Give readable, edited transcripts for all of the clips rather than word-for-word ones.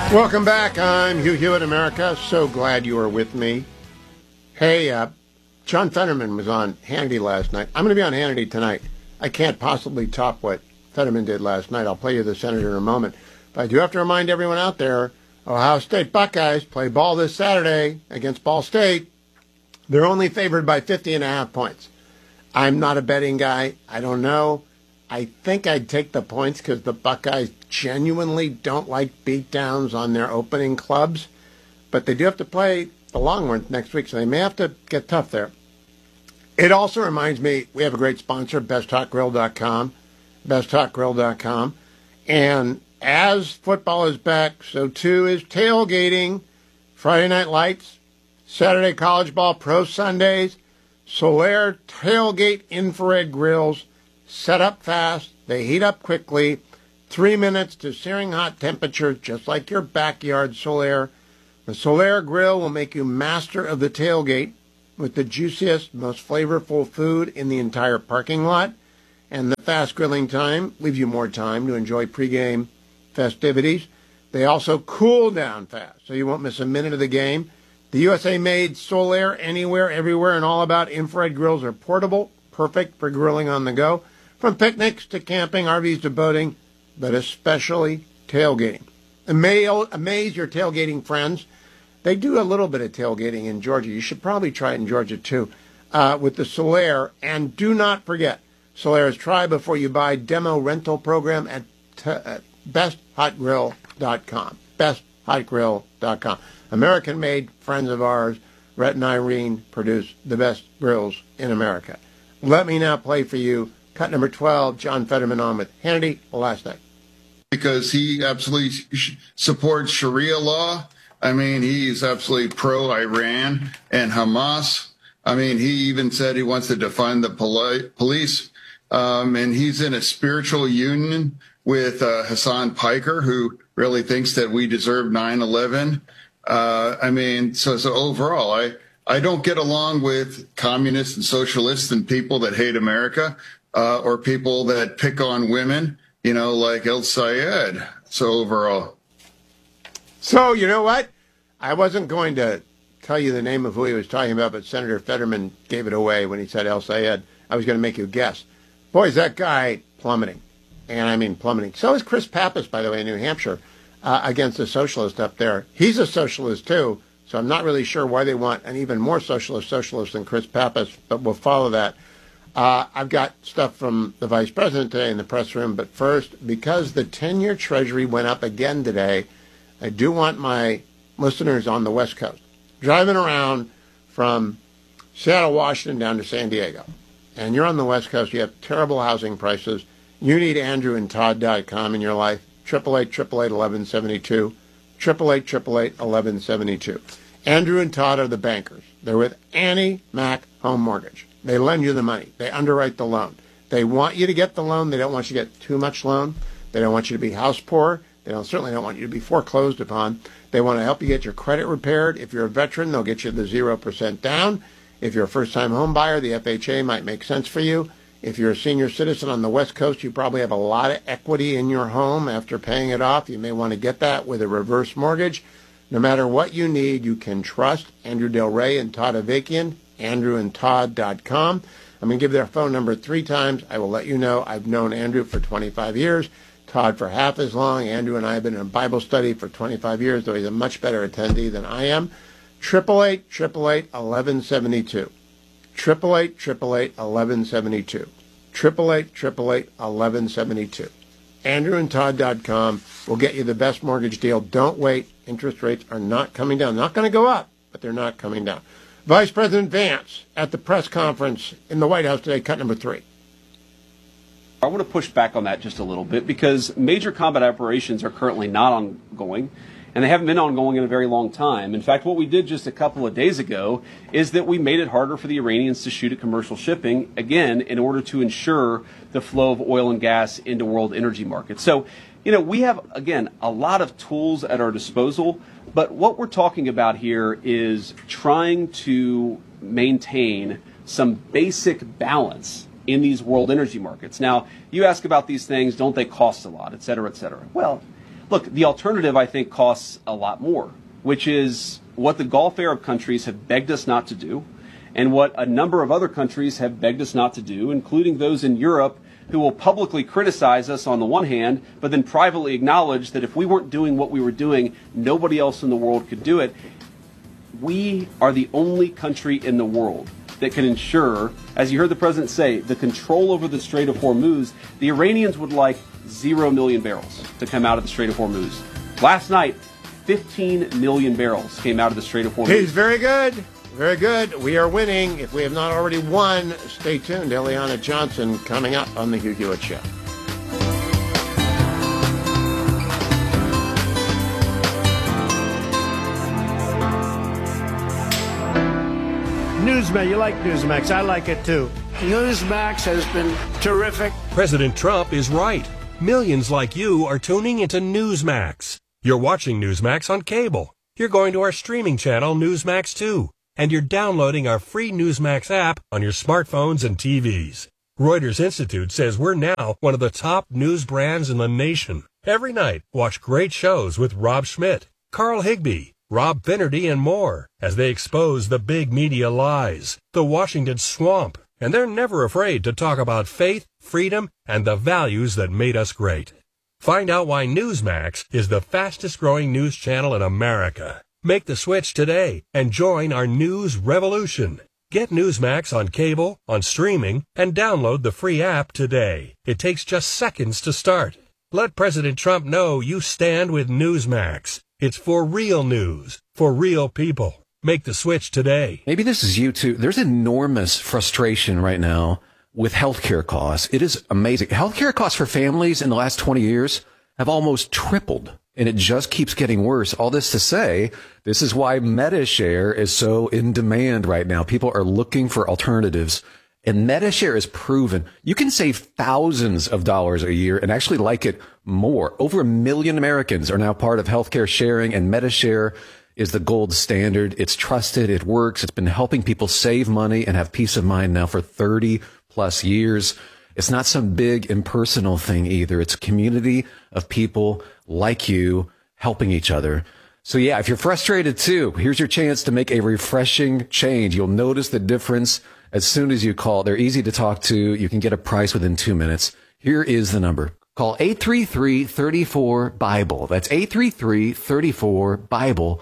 Welcome back. I'm Hugh Hewitt, America. So glad you are with me. Hey, John Fetterman was on Hannity last night. I'm going to be on Hannity tonight. I can't possibly top what Fetterman did last night. I'll play you the senator in a moment. But I do have to remind everyone out there, Ohio State Buckeyes play ball this Saturday against Ball State. They're only favored by 50.5 points. I'm not a betting guy. I don't know. I think I'd take the points because the Buckeyes genuinely don't like beatdowns on their opening clubs. But they do have to play the Longhorns next week, so they may have to get tough there. It also reminds me, we have a great sponsor, BestHotGrill.com, BestHotGrill.com. And as football is back, so too is tailgating. Friday Night Lights, Saturday College Ball, Pro Sundays, Solaire Tailgate Infrared Grills. Set up fast, they heat up quickly, 3 minutes to searing hot temperatures, just like your backyard Solaire. The Solaire grill will make you master of the tailgate with the juiciest, most flavorful food in the entire parking lot. And the fast grilling time leaves you more time to enjoy pregame festivities. They also cool down fast, so you won't miss a minute of the game. The USA-made Solaire Anywhere, Everywhere, and All About infrared grills are portable, perfect for grilling on the go. From picnics to camping, RVs to boating, but especially tailgating. Amaze your tailgating friends. They do a little bit of tailgating in Georgia. You should probably try it in Georgia too, with the Solaire. And do not forget, Solaire's try before you buy demo rental program at besthotgrill.com. Besthotgrill.com. American-made friends of ours, Rhett and Irene, produce the best grills in America. Let me now play for you cut number 12, John Fetterman on with Hannity last night. Because he absolutely supports Sharia law. I mean, he's absolutely pro-Iran and Hamas. I mean, he even said he wants to defund the police. And he's in a spiritual union with Hassan Piker, who really thinks that we deserve 9/11. I mean, so overall, I don't get along with communists and socialists and people that hate America. Or people that pick on women, you know, like El Sayed. So overall. So, you know what? I wasn't going to tell you the name of who he was talking about, but Senator Fetterman gave it away when he said El Sayed. I was going to make you guess. Boy, is that guy plummeting. And I mean plummeting. So is Chris Pappas, by the way, in New Hampshire, against the socialist up there. He's a socialist, too. So I'm not really sure why they want an even more socialist than Chris Pappas, but we'll follow that. I've got stuff from the vice president today in the press room, but first, because the 10-year Treasury went up again today, I do want my listeners on the West Coast driving around from Seattle, Washington down to San Diego, and you're on the West Coast, you have terrible housing prices, you need AndrewandTodd.com in your life, 888-888-1172, 888-888-1172. Andrew and Todd are the bankers. They're with Annie Mac Home Mortgage. They lend you the money. They underwrite the loan. They want you to get the loan. They don't want you to get too much loan. They don't want you to be house poor. They certainly don't want you to be foreclosed upon. They want to help you get your credit repaired. If you're a veteran, they'll get you the 0% down. If you're a first-time home buyer, the FHA might make sense for you. If you're a senior citizen on the West Coast, you probably have a lot of equity in your home after paying it off. You may want to get that with a reverse mortgage. No matter what you need, you can trust Andrew Del Rey and Todd Avakian. AndrewandTodd.com. I'm going to give their phone number 3 times. I will let you know. I've known Andrew for 25 years, Todd for half as long. Andrew and I have been in a Bible study for 25 years, though he's a much better attendee than I am. 888-888-1172. 888-888-1172. 888-888-1172. AndrewandTodd.com will get you the best mortgage deal. Don't wait. Interest rates are not coming down. Not going to go up, but they're not coming down. Vice President Vance at the press conference in the White House today, cut number 3. I want to push back on that just a little bit because major combat operations are currently not ongoing, and they haven't been ongoing in a very long time. In fact, what we did just a couple of days ago is that we made it harder for the Iranians to shoot at commercial shipping, again, in order to ensure the flow of oil and gas into world energy markets. So, you know, we have, again, a lot of tools at our disposal. But what we're talking about here is trying to maintain some basic balance in these world energy markets. Now, you ask about these things, don't they cost a lot, et cetera, et cetera. Well, Look, the alternative, I think, costs a lot more, which is what the Gulf Arab countries have begged us not to do, and what a number of other countries have begged us not to do, including those in Europe who will publicly criticize us on the one hand, but then privately acknowledge that if we weren't doing what we were doing, nobody else in the world could do it. We are the only country in the world that can ensure, as you heard the president say, the control over the Strait of Hormuz. The Iranians would like 0 million barrels to come out of the Strait of Hormuz. Last night, 15 million barrels came out of the Strait of Hormuz. He's very good. Very good. We are winning. If we have not already won, stay tuned. Eliana Johnson coming up on the Hugh Hewitt Show. Newsmax, you like Newsmax. I like it too. Newsmax has been terrific. President Trump is right. Millions like you are tuning into Newsmax. You're watching Newsmax on cable. You're going to our streaming channel, Newsmax 2. And you're downloading our free Newsmax app on your smartphones and TVs. Reuters Institute says we're now one of the top news brands in the nation. Every night, watch great shows with Rob Schmidt, Carl Higbie, Rob Finnerty, and more as they expose the big media lies, the Washington swamp, and they're never afraid to talk about faith, freedom, and the values that made us great. Find out why Newsmax is the fastest growing news channel in America. Make the switch today and join our news revolution. Get Newsmax on cable, on streaming, and download the free app today. It takes just seconds to start. Let President Trump know you stand with Newsmax. It's for real news, for real people. Make the switch today. Maybe this is you too. There's enormous frustration right now with healthcare costs. It is amazing. Healthcare costs for families in the last 20 years have almost tripled, and it just keeps getting worse. All this to say, this is why MediShare is so in demand right now. People are looking for alternatives, and MediShare is proven. You can save thousands of dollars a year and actually like it more. Over 1 million Americans are now part of healthcare sharing, and MediShare is the gold standard. It's trusted. It works. It's been helping people save money and have peace of mind now for 30 plus years. It's not some big impersonal thing either. It's a community of people like you helping each other. So yeah, if you're frustrated too, here's your chance to make a refreshing change. You'll notice the difference as soon as you call. They're easy to talk to. You can get a price within 2 minutes. Here is the number. Call 833-34-BIBLE. That's 833-34-BIBLE.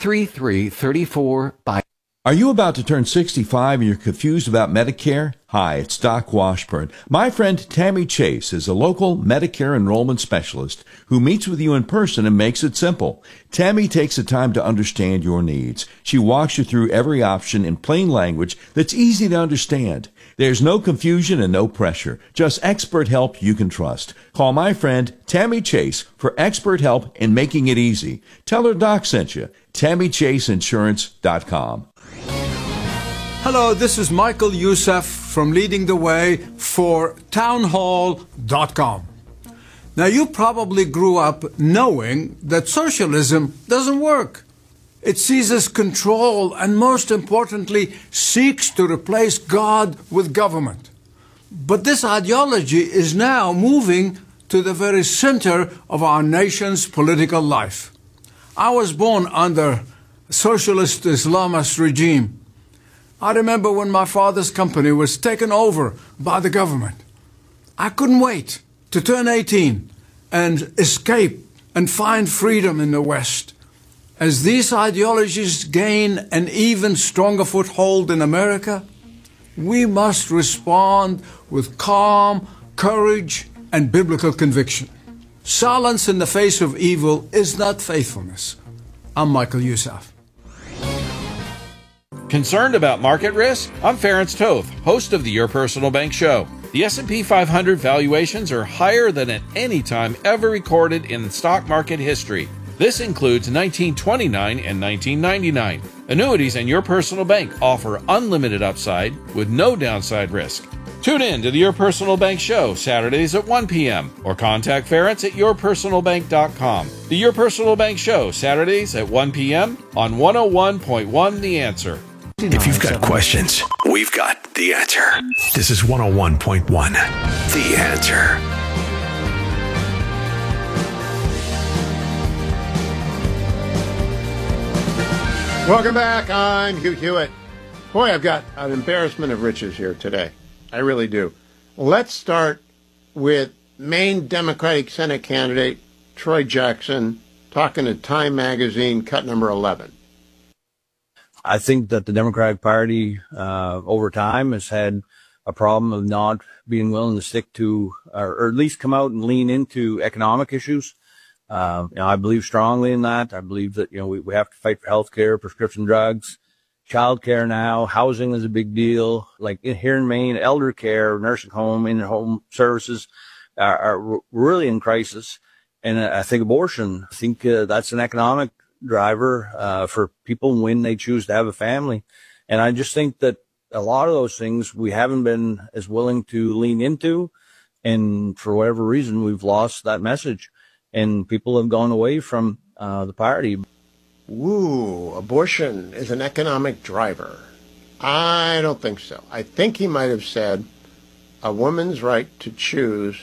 833-34-BIBLE. Are you about to turn 65 and you're confused about Medicare? Hi, it's Doc Washburn. My friend Tammy Chase is a local Medicare enrollment specialist who meets with you in person and makes it simple. Tammy takes the time to understand your needs. She walks you through every option in plain language that's easy to understand. There's no confusion and no pressure, just expert help you can trust. Call my friend Tammy Chase for expert help in making it easy. Tell her Doc sent you. TammyChaseInsurance.com. Hello, this is Michael Youssef from Leading the Way for townhall.com. Now, you probably grew up knowing that socialism doesn't work. It seizes control and, most importantly, seeks to replace God with government. But this ideology is now moving to the very center of our nation's political life. I was born under a socialist Islamist regime. I remember when my father's company was taken over by the government. I couldn't wait to turn 18 and escape and find freedom in the West. As these ideologies gain an even stronger foothold in America, we must respond with calm, courage, and biblical conviction. Silence in the face of evil is not faithfulness. I'm Michael Youssef. Concerned about market risk? I'm Ferenc Toth, host of the Your Personal Bank Show. The S&P 500 valuations are higher than at any time ever recorded in stock market history. This includes 1929 and 1999. Annuities and Your Personal Bank offer unlimited upside with no downside risk. Tune in to the Your Personal Bank Show Saturdays at 1 p.m. or contact Ferenc at yourpersonalbank.com. The Your Personal Bank Show Saturdays at 1 p.m. on 101.1 The Answer. If you've got questions, we've got the answer. This is 101.1 The Answer. Welcome back. I'm Hugh Hewitt. Boy, I've got an embarrassment of riches here today. I really do. Let's start with Maine Democratic Senate candidate Troy Jackson talking to Time Magazine, cut number 11. I think that the Democratic Party over time has had a problem of not being willing to stick to, or at least come out and lean into economic issues. I believe strongly in that. I believe that, we have to fight for health care, prescription drugs, child care now. Housing is a big deal. Like here in Maine, elder care, nursing home, in-home services are really in crisis. And I think abortion, that's an economic driver for people when they choose to have a family. And I just think that a lot of those things we haven't been as willing to lean into. And for whatever reason, we've lost that message. And people have gone away from the party. Ooh, abortion is an economic driver. I don't think so. I think he might have said a woman's right to choose